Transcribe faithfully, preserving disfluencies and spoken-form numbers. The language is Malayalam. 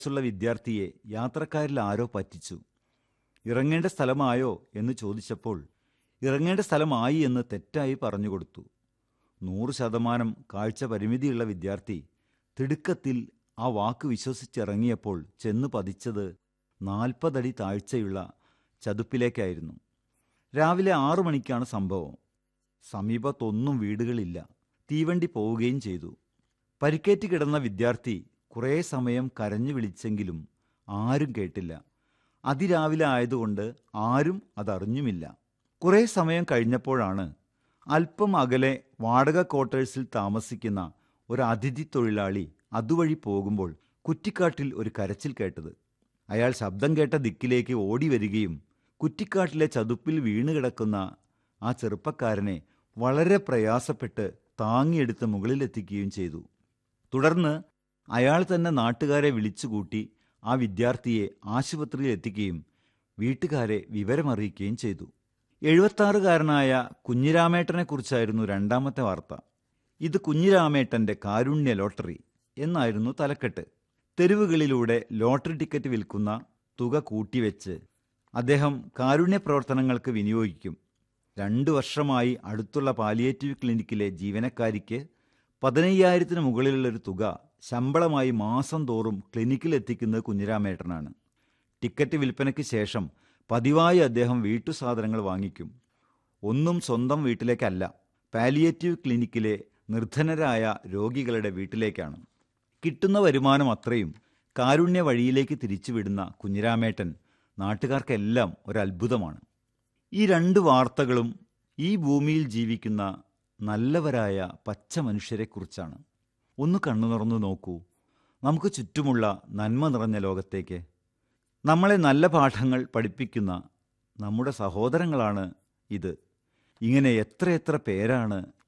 ുള്ള വിദ്യാർത്ഥിയെ യാത്രക്കാരിൽ ആരോ പറ്റിച്ചു. ഇറങ്ങേണ്ട സ്ഥലമായോ എന്ന് ചോദിച്ചപ്പോൾ ഇറങ്ങേണ്ട സ്ഥലമായി എന്ന് തെറ്റായി പറഞ്ഞുകൊടുത്തു. നൂറ് ശതമാനം കാഴ്ച പരിമിതിയുള്ള വിദ്യാർത്ഥി തിടുക്കത്തിൽ ആ വാക്ക് വിശ്വസിച്ചിറങ്ങിയപ്പോൾ ചെന്ന് പതിച്ചത് നാൽപ്പതടി താഴ്ചയുള്ള ചതുപ്പിലേക്കായിരുന്നു. രാവിലെ ആറു മണിക്കാണ് സംഭവം. സമീപത്തൊന്നും വീടുകളില്ല. തീവണ്ടി പോവുകയും ചെയ്തു. പരിക്കേറ്റ് കിടന്ന വിദ്യാർത്ഥി കുറേ സമയം കരഞ്ഞു വിളിച്ചെങ്കിലും ആരും കേട്ടില്ല. അതിരാവിലെ ആയതുകൊണ്ട് ആരും അതറിഞ്ഞുമില്ല. കുറേ സമയം കഴിഞ്ഞപ്പോഴാണ് അല്പം അകലെ വാടക ക്വാർട്ടേഴ്സിൽ താമസിക്കുന്ന ഒരു അതിഥി തൊഴിലാളി അതുവഴി പോകുമ്പോൾ കുറ്റിക്കാട്ടിൽ ഒരു കരച്ചിൽ കേട്ടത്. അയാൾ ശബ്ദം കേട്ട ദിക്കിലേക്ക് ഓടി വരികയും കുറ്റിക്കാട്ടിലെ ചതുപ്പിൽ വീണുകിടക്കുന്ന ആ ചെറുപ്പക്കാരനെ വളരെ പ്രയാസപ്പെട്ട് താങ്ങിയെടുത്ത് മുകളിലെത്തിക്കുകയും ചെയ്തു. തുടർന്ന് അയാൾ തന്നെ നാട്ടുകാരെ വിളിച്ചുകൂട്ടി ആ വിദ്യാർത്ഥിയെ ആശുപത്രിയിൽ എത്തിക്കുകയും വീട്ടുകാരെ വിവരമറിയിക്കുകയും ചെയ്തു. എഴുപത്താറുകാരനായ കുഞ്ഞിരാമേട്ടനെക്കുറിച്ചായിരുന്നു രണ്ടാമത്തെ വാർത്ത. ഇത് കുഞ്ഞിരാമേട്ടൻ്റെ കാരുണ്യ ലോട്ടറി എന്നായിരുന്നു തലക്കെട്ട്. തെരുവുകളിലൂടെ ലോട്ടറി ടിക്കറ്റ് വിൽക്കുന്ന തുക കൂട്ടിവെച്ച് അദ്ദേഹം കാരുണ്യ പ്രവർത്തനങ്ങൾക്ക് വിനിയോഗിക്കും. രണ്ടു വർഷമായി അടുത്തുള്ള പാലിയേറ്റീവ് ക്ലിനിക്കിലെ ജീവനക്കാരിക്ക് പതിനയ്യായിരത്തിന് മുകളിലുള്ളൊരു തുക ശമ്പളമായി മാസം തോറും ക്ലിനിക്കിലെത്തിക്കുന്നത് കുഞ്ഞിരാമേട്ടനാണ്. ടിക്കറ്റ് വിൽപ്പനയ്ക്ക് ശേഷം പതിവായി അദ്ദേഹം വീട്ടുസാധനങ്ങൾ വാങ്ങിക്കും. ഒന്നും സ്വന്തം വീട്ടിലേക്കല്ല, പാലിയേറ്റീവ് ക്ലിനിക്കിലെ നിർധനരായ രോഗികളുടെ വീട്ടിലേക്കാണ്. കിട്ടുന്ന വരുമാനം അത്രയും കാരുണ്യ വഴിയിലേക്ക് തിരിച്ചുവിടുന്ന കുഞ്ഞിരാമേട്ടൻ നാട്ടുകാർക്കെല്ലാം ഒരത്ഭുതമാണ്. ഈ രണ്ട് വാർത്തകളും ഈ ഭൂമിയിൽ ജീവിക്കുന്ന നല്ലവരായ പച്ച മനുഷ്യരെക്കുറിച്ചാണ്. ഒന്ന് കണ്ണു തുറന്നു നോക്കൂ, നമുക്ക് ചുറ്റുമുള്ള നന്മ നിറഞ്ഞ ലോകത്തേക്ക്. നമ്മളെ നല്ല പാഠങ്ങൾ പഠിപ്പിക്കുന്ന നമ്മുടെ സഹോദരങ്ങളാണ് ഇത്. ഇങ്ങനെ എത്രയെത്ര പേരാണ്